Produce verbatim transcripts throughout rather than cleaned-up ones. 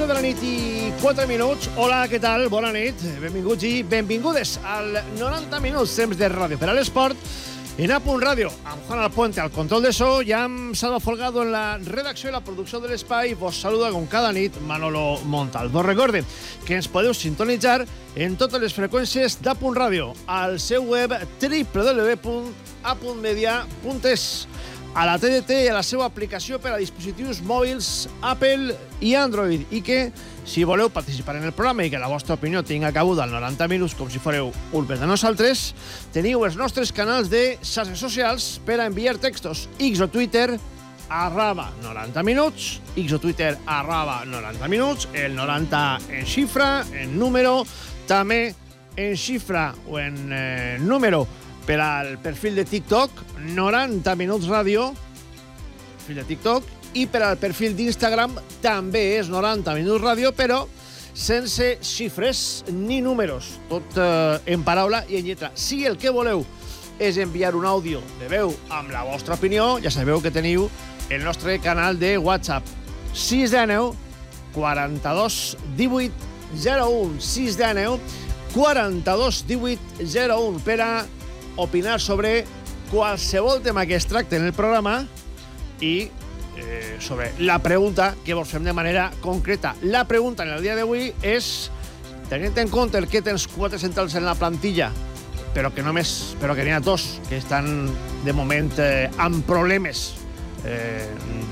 onze de la nit i quatre minuts. Hola, què tal? Bona nit. Benvinguts i benvingudes al noranta minuts temps de ràdio per a l'esport en A Punt Ràdio, amb Juan Alpuente al control de so i amb Salva Folgado en la redacció i la producció de l'espai. Vos saluda com cada nit Manolo Montal. Vos recorde que ens podeu sintonitzar en totes les freqüències d'A Punt Ràdio al seu web w w w punt a punt media punt es, a la T D T i a la seva aplicació per a dispositius mòbils Apple i Android, i que, si voleu participar en el programa i que la vostra opinió tinga cabuda al noranta minuts com si fareu ulpes de nosaltres, teniu els nostres canals de xarxes socials per a enviar textos. X o Twitter, arraba noranta minuts, X o Twitter, arraba noranta minuts, el noranta en xifra, en número, també en xifra o en eh, número per al perfil de TikTok, noranta minuts ràdio, perfil de TikTok, i per al perfil d'Instagram també és noranta minuts ràdio, però sense xifres ni números, tot eh, en paraula i en lletra. Si el que voleu és enviar un àudio de veu amb la vostra opinió, ja sabeu que teniu el nostre canal de WhatsApp sis cents nou quaranta-dos divuit zero un, sis cents nou quaranta-dos divuit zero un, per a opinar sobre qualsevol tema que es tracte en el programa i eh, sobre la pregunta que vos fem de manera concreta. La pregunta en el dia d'avui és, tenint en compte el que tens quatre centrals en la plantilla, però que només, però que n'hi ha dos que estan de moment eh, amb problemes eh,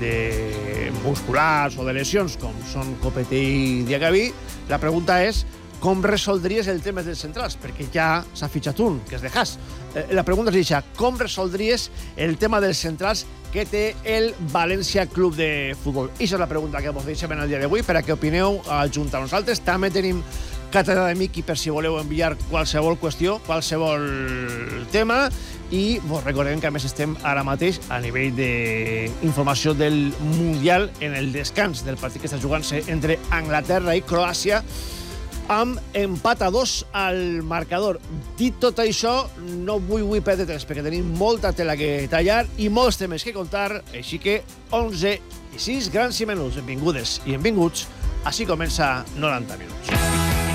de musculars o de lesions, com són Copete i Diacabí, la pregunta és com resoldries el tema dels centrals, perquè ja s'ha fitxat un, que és de Haas. Eh, la pregunta és això, com resoldries el tema dels centrals que té el València Club de Futbol? Això és la pregunta que vos deixem en el dia d'avui, per a que opineu junt a nosaltres. També tenim càtedra de Miqui per si voleu enviar qualsevol qüestió, qualsevol tema, i vos recordem que a més estem ara mateix a nivell d'informació del Mundial en el descans del partit que està jugant-se entre Anglaterra i Croàcia, amb empat a dos al marcador. Dit tot això, no vull, vull perdre temps, perquè tenim molta tela que tallar i molts temes que contar, així que onze i sis grans i menuts. Benvingudes i benvinguts. Així comença noranta minuts.